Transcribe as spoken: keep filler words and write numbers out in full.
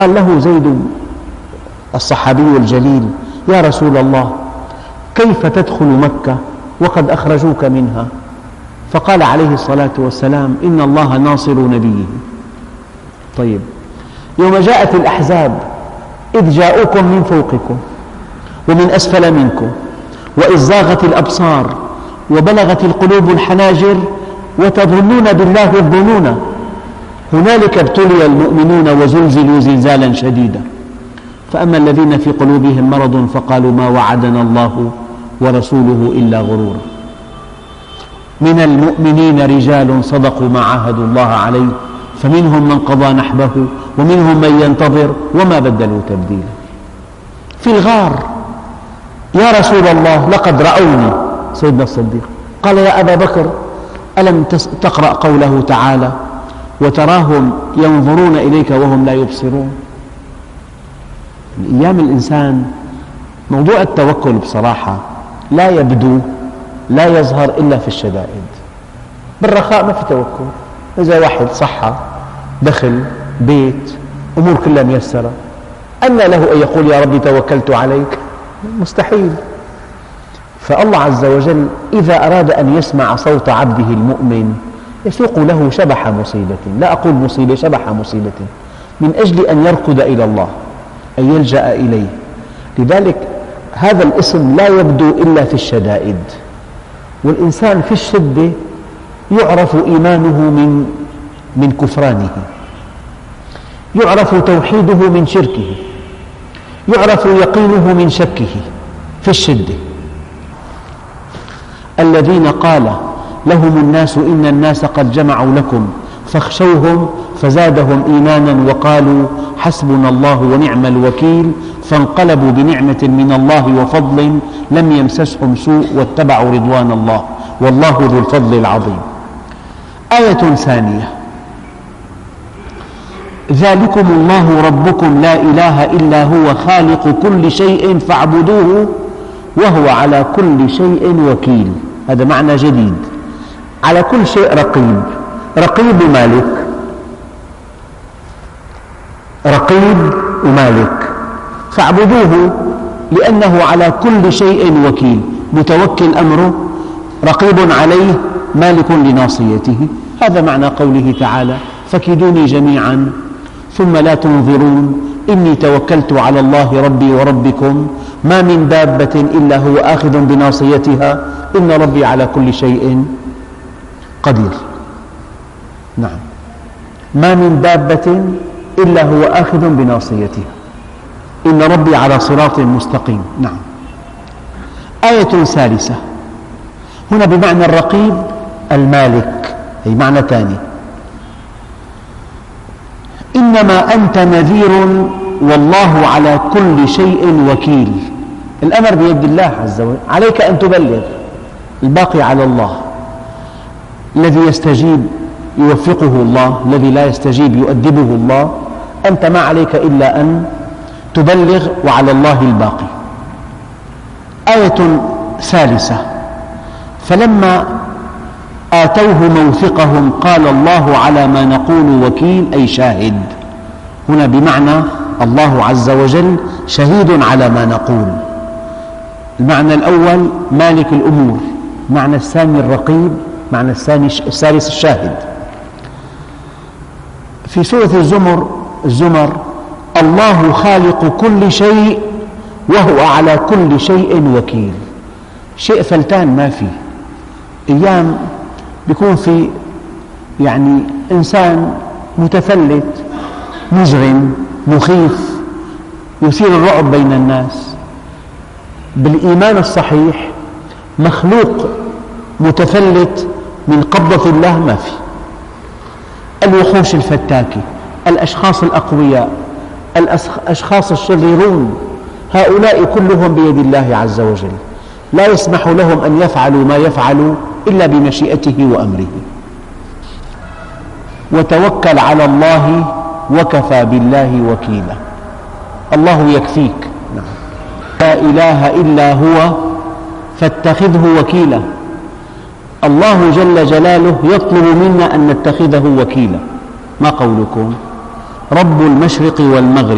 قال له زيد الصحابي الجليل: يا رسول الله، كيف تدخل مكة وقد أخرجوك منها؟ فقال عليه الصلاة والسلام: إن الله ناصر نبيه. طيب، يوم جاءت الأحزاب إذ جاءوكم من فوقكم ومن أسفل منكم وإذ زاغت الأبصار وبلغت القلوب الحناجر وتظنون بالله الظنون هنالك ابتلي المؤمنون وزلزلوا زلزالا شديدا فأما الذين في قلوبهم مرض فقالوا ما وعدنا الله ورسوله إلا غرورا. من المؤمنين رجال صدقوا ما عاهدوا الله عليه فمنهم من قضى نحبه ومنهم من ينتظر وما بدلوا تبديلا. في الغار: يا رسول الله، لقد رأوني. سيدنا الصديق قال: يا أبا بكر، ألم تقرأ قوله تعالى: وتراهم ينظرون إليك وهم لا يبصرون؟ أيام الإنسان موضوع التوكل بصراحة لا يبدو لا يظهر إلا في الشدائد. بالرخاء ما في توكل. إذا واحد صحة، دخل، بيت، أمور كلها ميسرة، أن له أن يقول يا ربي توكلت عليك؟ مستحيل. فالله عز وجل إذا أراد أن يسمع صوت عبده المؤمن يسوق له شبح مصيبة، لا أقول مصيبة، شبح مصيبة، من أجل أن يركض إلى الله، أن يلجأ إليه. لذلك هذا الاسم لا يبدو إلا في الشدائد، والإنسان في الشدة يعرف إيمانه من من كفرانه، يعرف توحيده من شركه، يعرف يقينه من شكه في الشدة. الذين قال لهم الناس إن الناس قد جمعوا لكم فاخشوهم فزادهم إيمانا وقالوا حسبنا الله ونعم الوكيل فانقلبوا بنعمة من الله وفضل لم يمسسهم سوء واتبعوا رضوان الله والله ذو الفضل العظيم. آية ثانية: ذلكم الله ربكم لا إله إلا هو خالق كل شيء فاعبدوه وهو على كل شيء وكيل. هذا معنى جديد. على كل شيء رقيب. رقيب ومالك، رقيب ومالك، فاعبدوه لأنه على كل شيء وكيل، متوكل أمره، رقيب عليه، مالك لناصيته. هذا معنى قوله تعالى: فكيدوني جميعا ثم لا تنظرون إني توكلت على الله ربي وربكم ما من دابة إلا هو آخذ بناصيتها إن ربي على كل شيء قدير. نعم، ما من دابة إلا هو آخذ بناصيتها إن ربي على صراط مستقيم. نعم. آية ثالثة هنا بمعنى الرقيب المالك، أي معنى ثاني: إنما أنت نذير والله على كل شيء وكيل. الأمر بيد الله عز وجل، عليك أن تبلغ، الباقي على الله. الذي يستجيب يوفقه الله، الذي لا يستجيب يؤدبه الله. أنت ما عليك إلا أن تبلغ وعلى الله الباقي. آية ثالثة: فلما آتوه موثقهم قال الله على ما نقول وكيل، أي شاهد. هنا بمعنى الله عز وجل شهيد على ما نقول. المعنى الأول مالك الأمور، المعنى الثاني الرقيب، المعنى الثاني الثالث الشاهد. في سورة الزمر الزمر الله خالق كل شيء وهو على كل شيء وكيل. شيء فلتان ما فيه. أيام بيكون في يعني إنسان متفلت مجرم مخيف يثير الرعب بين الناس. بالإيمان الصحيح مخلوق متفلت من قبضة الله ما في. الوحوش الفتاكة، الأشخاص الأقوياء، الأشخاص الشريرون، هؤلاء كلهم بيد الله عز وجل، لا يسمح لهم أن يفعلوا ما يفعلوا إلا بمشيئته وأمره. وتوكل على الله وكفى بالله وكيلا. الله يكفيك. لا إله إلا هو فاتخذه وكيلا. الله جل جلاله يطلب منا أن نتخذه وكيلا. ما قولكم؟ رب المشرق والمغرب